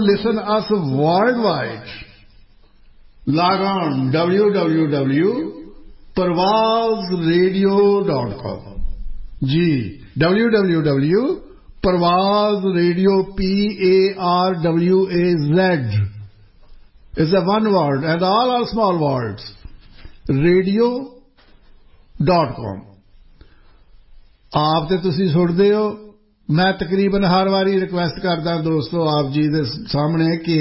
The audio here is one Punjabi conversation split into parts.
listen us worldwide, log on www.parvazradio.com. Ji, www.parvazradio, PARWAZ is a one word and all are small words. radio.com. आप ते तुसी सुनदे हो। मैं तकरीबन हर वारी रिक्वेस्ट करदा दोस्तों आप जी दे सामने कि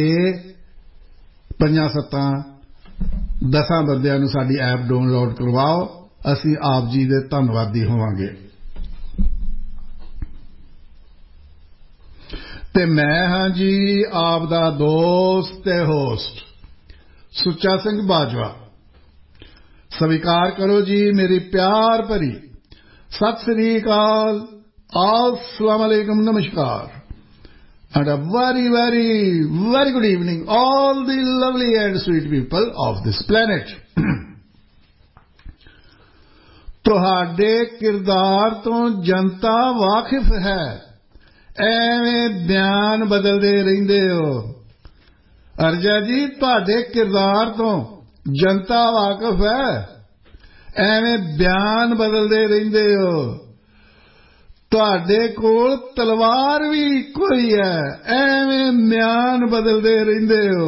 5-7-10 ਬੰਦਿਆਂ ਨੂੰ ਸਾਡੀ ਐਪ ਡਾਊਨਲੋਡ ਕਰਵਾਓ। ਅਸੀਂ ਆਪ ਜੀ ਦੇ ਧੰਨਵਾਦੀ ਹੋਵਾਂਗੇ। ਤੇ ਮੈਂ ਹਾਂ ਜੀ ਆਪ ਦਾ ਦੋਸਤ ਤੇ ਹੋਸਟ ਸੁੱਚਾ ਸਿੰਘ ਬਾਜਵਾ। स्वीकार करो जी मेरी प्यार भरी सत श्री अकाल, अस्सलाम वालेकुम, नमस्कार, and a very very very good evening all the lovely and sweet people of this planet. ਤੁਹਾਡੇ ਕਿਰਦਾਰ ਤੋਂ ਜਨਤਾ ਵਾਕਿਫ ਹੈ, ਐਵੇਂ ਬਿਆਨ ਬਦਲਦੇ ਰਹਿੰਦੇ ਹੋ। ਅਰਜਾ ਜੀ ਤੁਹਾਡੇ ਕਿਰਦਾਰ ਤੋਂ जनता वाकफ है, एवें बयान बदलते रहंदे हो। तुहाडे कोल तलवार भी कोई है, एवें बयान बदलते रहंदे हो।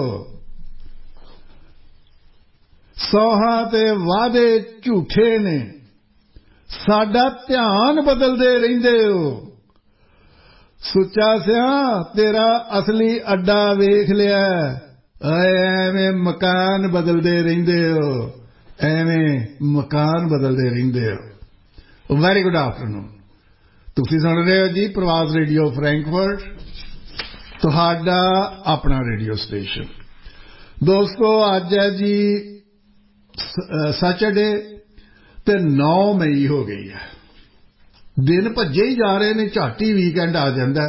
सौहां ते वादे झूठे ने, साडा ध्यान बदलते रहंदे हो। सुच्चा सिया तेरा असली अड्डा वेख लिया, ਐਵੇਂ ਮਕਾਨ ਬਦਲਦੇ ਰਹਿੰਦੇ ਹੋ, ਐਵੇਂ ਮਕਾਨ ਬਦਲਦੇ ਰਹਿੰਦੇ ਹੋ। Very good afternoon. ਤੁਸੀਂ ਸੁਣ ਰਹੇ ਹੋ ਜੀ ਪ੍ਰਵਾਜ਼ ਰੇਡੀਓ ਫਰੈਂਕਫਰਟ, ਤੁਹਾਡਾ ਆਪਣਾ ਰੇਡੀਓ ਸਟੇਸ਼ਨ। ਦੋਸਤੋ ਅੱਜ ਹੈ ਜੀ ਸੈਟਰਡੇ ਤੇ 9 ਮਈ ਹੋ ਗਈ ਹੈ। ਦਿਨ ਭੱਜੇ ਹੀ ਜਾ ਰਹੇ ਨੇ, ਝੱਟ ਹੀ ਵੀਕਐਂਡ ਆ ਜਾਂਦਾ।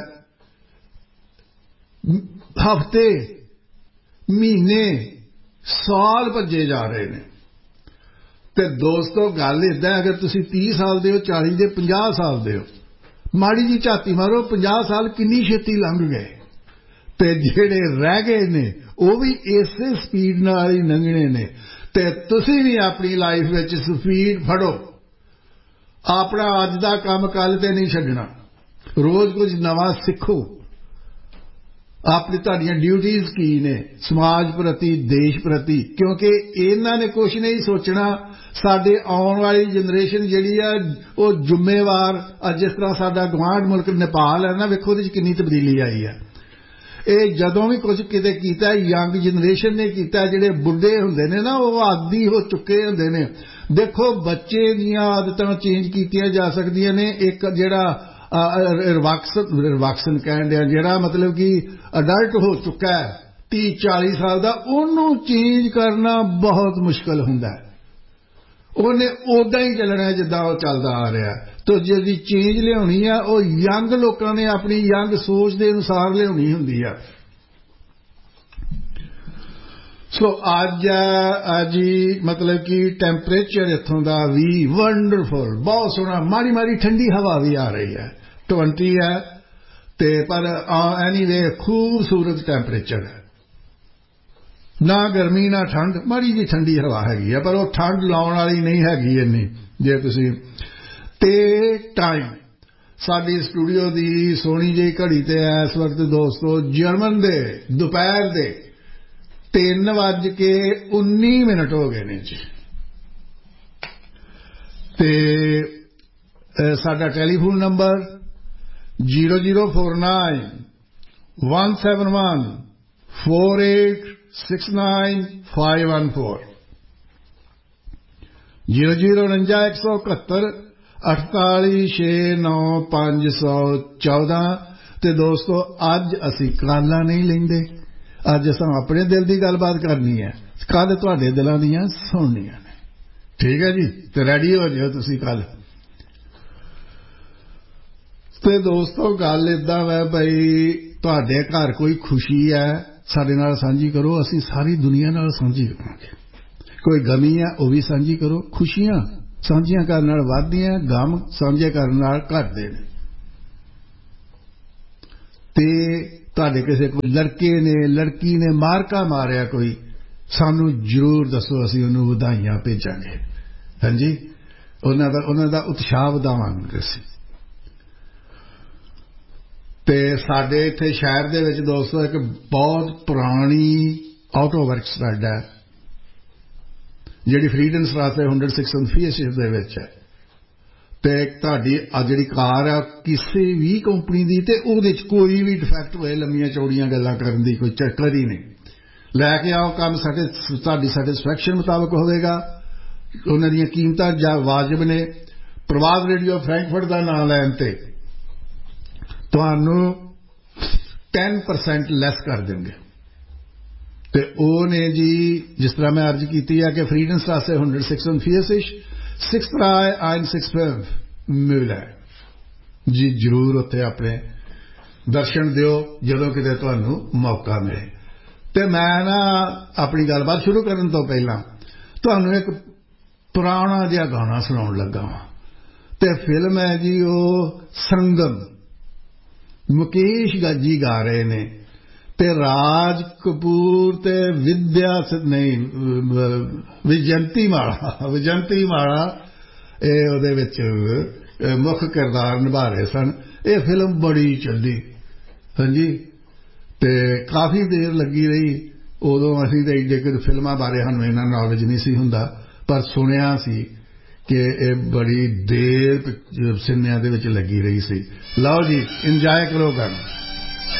ਹਫ਼ਤੇ, ਮਹੀਨੇ, ਸਾਲ ਭੱਜੇ ਜਾ ਰਹੇ ਨੇ। ਤੇ ਦੋਸਤੋ ਗੱਲ ਇਦਾਂ, ਅਗਰ ਤੁਸੀਂ 30 ਸਾਲ ਦੇ ਹੋ, 40 ਦੇ, 50 ਸਾਲ ਦੇ ਹੋ, ਮਾੜੀ ਜੀ ਝਾਤੀ ਮਾਰੋ 50 ਸਾਲ ਕਿੰਨੀ ਛੇਤੀ ਲੰਘ ਗਏ। ਤੇ ਜਿਹੜੇ ਰਹਿ ਗਏ ਨੇ ਉਹ ਵੀ ਇਸੇ ਸਪੀਡ ਨਾਲ ਹੀ ਲੰਘਣੇ ਨੇ। ਤੇ ਤੁਸੀਂ ਵੀ ਆਪਣੀ ਲਾਈਫ ਵਿੱਚ ਸਪੀਡ ਫੜੋ। ਆਪਣਾ ਅੱਜ ਦਾ ਕੰਮ ਕੱਲ ਤੇ ਨਹੀਂ ਛੱਡਣਾ, ਰੋਜ਼ ਕੁਝ ਨਵਾਂ ਸਿੱਖੋ। ਆਪਣੀ ਤੁਹਾਡੀਆਂ ਡਿਊਟੀਜ਼ ਕੀ ਨੇ ਸਮਾਜ ਪ੍ਰਤੀ, ਦੇਸ਼ ਪ੍ਰਤੀ, ਕਿਉਂਕਿ ਇਹਨਾਂ ਨੇ ਕੁਛ ਨਹੀਂ ਸੋਚਣਾ। ਸਾਡੇ ਆਉਣ ਵਾਲੀ ਜਨਰੇਸ਼ਨ ਜਿਹੜੀ ਆ ਉਹ ਜ਼ਿੰਮੇਵਾਰ, ਜਿਸ ਤਰ੍ਹਾਂ ਸਾਡਾ ਗੁਆਂਢ ਮੁਲਕ ਨੇਪਾਲ ਹੈ ਨਾ, ਵੇਖੋ ਉਹਦੇ 'ਚ ਕਿੰਨੀ ਤਬਦੀਲੀ ਆਈ ਹੈ। ਇਹ ਜਦੋਂ ਵੀ ਕੁਝ ਕਿਤੇ ਕੀਤਾ ਯੰਗ ਜਨਰੇਸ਼ਨ ਨੇ ਕੀਤਾ। ਜਿਹੜੇ ਬੁੱਢੇ ਹੁੰਦੇ ਨੇ ਨਾ ਉਹ ਆਦੀ ਹੋ ਚੁੱਕੇ ਹੁੰਦੇ ਨੇ। ਦੇਖੋ ਬੱਚੇ ਦੀਆਂ ਆਦਤਾਂ ਚੇਂਜ ਕੀਤੀਆਂ ਜਾ ਸਕਦੀਆਂ ਨੇ। ਇੱਕ ਜਿਹੜਾ ਰਿਵੈਕਸ਼ਨ ਕਹਿਣ ਡਿਆ, ਜਿਹੜਾ ਮਤਲਬ ਕਿ ਅਡਲਟ ਹੋ ਚੁੱਕਾ ਹੈ 30-40 ਸਾਲ ਦਾ, ਉਹਨੂੰ ਚੇਂਜ ਕਰਨਾ ਬਹੁਤ ਮੁਸ਼ਕਲ ਹੁੰਦਾ ਹੈ। ਉਹਨੇ ਉਦਾਂ ਹੀ ਚੱਲਣਾ ਜਿੱਦਾਂ ਉਹ ਚੱਲਦਾ ਆ ਰਿਹਾ। ਤਾਂ ਜਿਹੜੀ ਚੇਂਜ ਲਿਆਉਣੀ ਆ ਉਹ ਯੰਗ ਲੋਕਾਂ ਨੇ ਆਪਣੀ ਯੰਗ ਸੋਚ ਦੇ ਅਨੁਸਾਰ ਲਿਆਉਣੀ ਹੁੰਦੀ ਆ। ਸੋ ਅੱਜ ਜੀ ਮਤਲਬ ਕਿ ਟੈਂਪਰੇਚਰ ਇੱਥੋਂ ਦਾ ਵੀ ਵੰਡਰਫੁਲ, ਬਹੁਤ ਸੋਹਣਾ, ਮਾੜੀ ਮਾੜੀ ਠੰਡੀ ਹਵਾ ਵੀ ਆ ਰਹੀ ਹੈ। 20 ਹੈ ਤੇ ਪਰ ਐਨੀਵੇ ਖੂਬਸੂਰਤ ਟੈਂਪਰੇਚਰ ਹੈ। ਨਾ ਗਰਮੀ ਨਾ ਠੰਡ, ਮਾੜੀ ਜੀ ਠੰਡੀ ਹਵਾ ਹੈਗੀ ਆ, ਪਰ ਉਹ ਠੰਡ ਲਾਉਣ ਵਾਲੀ ਨਹੀਂ ਹੈਗੀ ਇੰਨੀ। ਜੇ ਤੁਸੀਂ ਤੇ ਟਾਈਮ ਸਾਡੀ ਸਟੂਡੀਓ ਦੀ ਸੋਹਣੀ ਜਿਹੀ ਘੜੀ ਤੇ ਇਸ ਵਕਤ ਦੋਸਤੋ ਜਰਮਨ ਦੇ ਦੁਪਹਿਰ ਦੇ 3:19 ਹੋ ਗਏ ਨੇ ਜੀ। ਤੇ ਸਾਡਾ ਟੈਲੀਫੋਨ ਨੰਬਰ 0049-171-4869-514 009714869-514। ਤੇ ਦੋਸਤੋ ਅੱਜ ਅਸੀਂ ਕਾਲਾਂ ਨਹੀਂ ਲੈਂਦੇ, ਅੱਜ ਅਸਾਂ ਆਪਣੇ ਦਿਲ ਦੀ ਗੱਲਬਾਤ ਕਰਨੀ ਹੈ। ਕੱਲ ਤੁਹਾਡੇ ਦਿਲਾਂ ਦੀਆਂ ਸੁਣਨੀਆਂ ਨੇ, ਠੀਕ ਹੈ ਜੀ। ਤੇ ਰੈਡੀ ਹੋ ਜਾਓ ਤੁਸੀਂ ਕੱਲ। ਤੇ ਦੋਸਤੋ ਗੱਲ ਇਦਾਂ ਹੈ ਬਈ, ਤੁਹਾਡੇ ਘਰ ਕੋਈ ਖੁਸ਼ੀ ਹੈ ਸਾਡੇ ਨਾਲ ਸਾਂਝੀ ਕਰੋ, ਅਸੀਂ ਸਾਰੀ ਦੁਨੀਆ ਨਾਲ ਸਾਂਝੀ ਕਰਾਂਗੇ। ਕੋਈ ਗਮੀ ਹੈ ਉਹ ਵੀ ਸਾਂਝੀ ਕਰੋ। ਖੁਸ਼ੀਆਂ ਸਾਂਝੀਆਂ ਕਰਨ ਨਾਲ ਵੱਧਦੀਆਂ, ਗਮ ਸਾਂਝੇ ਕਰਨ ਨਾਲ ਘਟਦੇ ਨੇ। ਤੇ ਤੁਹਾਡੇ ਕਿਸੇ ਕੋਈ ਲੜਕੇ ਨੇ ਲੜਕੀ ਨੇ ਮਾਰਕਾ ਮਾਰਿਆ ਕੋਈ, ਸਾਨੂੰ ਜ਼ਰੂਰ ਦੱਸੋ, ਅਸੀਂ ਉਹਨੂੰ ਵਧਾਈਆਂ ਭੇਜਾਂਗੇ। ਹਾਂਜੀ, ਉਹਨਾਂ ਦਾ ਉਤਸ਼ਾਹ ਵਧਾਵਾਂਗੇ ਅਸੀਂ। ਤੇ ਸਾਡੇ ਇੱਥੇ ਸ਼ਹਿਰ ਦੇ ਵਿੱਚ ਦੋਸਤੋ ਇੱਕ ਬਹੁਤ ਪੁਰਾਣੀ ਆਟੋ ਵਰਕਸ਼ਾਪ ਹੈ ਜਿਹੜੀ ਫਰੀਡਨਸਟ੍ਰਾਸੇ 146 ਦੇ ਵਿੱਚ ਹੈ। ਤੇ ਤੁਹਾਡੀ ਜਿਹੜੀ ਕਾਰ ਆ ਕਿਸੇ ਵੀ ਕੰਪਨੀ ਦੀ, ਤੇ ਉਹਦੇ ਚ ਕੋਈ ਵੀ ਡਿਫੈਕਟ ਹੋਏ, ਲੰਮੀਆਂ ਚੌੜੀਆਂ ਗੱਲਾਂ ਕਰਨ ਦੀ ਕੋਈ ਚੱਕਰ ਹੀ ਨਹੀਂ। ਲੈ ਕੇ ਆਓ, ਕੰਮ ਤੁਹਾਡੀ ਸੈਟਿਸਫੈਕਸ਼ਨ ਮੁਤਾਬਕ ਹੋਵੇਗਾ। ਉਹਨਾਂ ਦੀਆਂ ਕੀਮਤਾਂ ਵਾਜਬ ਨੇ। ਪ੍ਰਵਾਦ ਰੇਡੀਓ ਫਰੈਂਕਫਰਟ ਦਾ ਨਾਮ ਲੈਣ ਤੇ ਤੁਹਾਨੂੰ 10% ਲੈਸ ਕਰ ਦੇਣਗੇ। ਤੇ ਉਹ ਨੇ ਜੀ, ਜਿਸ ਤਰ੍ਹਾਂ ਮੈਂ ਅਰਜ਼ ਕੀਤੀ ਹੈ ਕਿ ਫਰੀਡਨਸਟ੍ਰਾਸੇ 146 63165 ਮਿਲਦਾ ਜੀ। ਜ਼ਰੂਰ ਉੱਥੇ ਆਪਣੇ ਦਰਸ਼ਨ ਦਿਓ ਜਦੋਂ ਕਿਤੇ ਤੁਹਾਨੂੰ ਮੌਕਾ ਮਿਲੇ। ਤੇ ਮੈਂ ਨਾ ਆਪਣੀ ਗੱਲਬਾਤ ਸ਼ੁਰੂ ਕਰਨ ਤੋਂ ਪਹਿਲਾਂ ਤੁਹਾਨੂੰ ਇੱਕ ਪੁਰਾਣਾ ਜਿਹਾ ਗਾਣਾ ਸੁਣਾਉਣ ਲੱਗਾ ਹਾਂ। ਤੇ ਫਿਲਮ ਹੈ ਜੀ ਉਹ ਸੰਗਮ, ਮੁਕੇਸ਼ ਜੀ ਗਾ ਰਹੇ ਨੇ ਤੇ ਰਾਜ ਕਪੂਰ ਤੇ ਵਿਜੰਤੀ ਮਾਲਾ ਇਹ ਉਹਦੇ ਵਿੱਚ ਮੁੱਖ ਕਿਰਦਾਰ ਨਿਭਾ ਰਹੇ ਸਨ। ਇਹ ਫਿਲਮ ਬੜੀ ਚੱਲੀ। ਹਾਂਜੀ, ਤੇ ਕਾਫੀ ਦੇਰ ਲੱਗੀ ਰਹੀ। ਉਦੋਂ ਅਸੀਂ ਤਾਂ ਜੇਕਰ ਫਿਲਮਾਂ ਬਾਰੇ ਸਾਨੂੰ ਇੰਨਾ ਨੌਲੇਜ ਨਹੀਂ ਸੀ ਹੁੰਦਾ, ਪਰ ਸੁਣਿਆ ਸੀ ਕਿ ਇਹ ਬੜੀ ਦੇਰ ਸਿਨੇਮਾ ਦੇ ਵਿੱਚ ਲੱਗੀ ਰਹੀ ਸੀ। ਲਓ ਜੀ, ਇੰਜੋਏ ਕਰੋ ਗਾਣਾ।